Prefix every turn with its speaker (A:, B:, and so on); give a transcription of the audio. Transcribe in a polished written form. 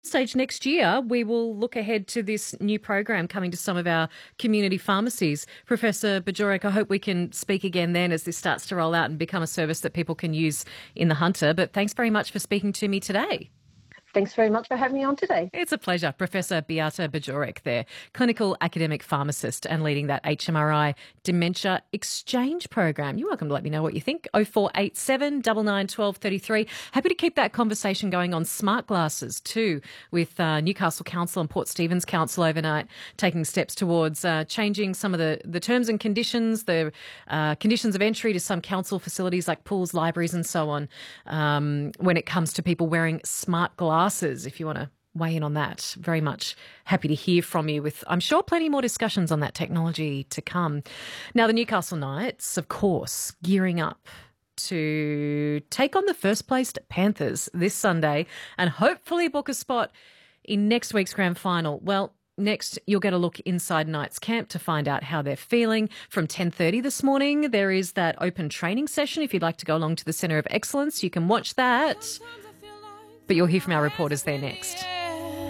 A: Stage next year, we will look ahead to this new program coming to some of our community pharmacies. Professor Bajorek, I hope we can speak again then as this starts to roll out and become a service that people can use in the Hunter. But thanks very much for speaking to me today.
B: Thanks very much for having me on today.
A: It's a pleasure. Professor Beata Bajorek there, clinical academic pharmacist and leading that HMRI Dementia Exchange program. You're welcome to let me know what you think. 0487 99 12 33. Happy to keep that conversation going on smart glasses too, with Newcastle Council and Port Stephens Council overnight taking steps towards changing some of the terms and conditions, the conditions of entry to some council facilities like pools, libraries and so on, when it comes to people wearing smart glasses. If you want to weigh in on that, very much happy to hear from you with, I'm sure, plenty more discussions on that technology to come. Now, the Newcastle Knights, of course, gearing up to take on the first placed Panthers this Sunday and hopefully book a spot in next week's grand final. Well, next, you'll get a look inside Knights camp to find out how they're feeling. From 10:30 this morning, there is that open training session. If you'd like to go along to the Centre of Excellence, you can watch that. But you'll hear from our reporters there next.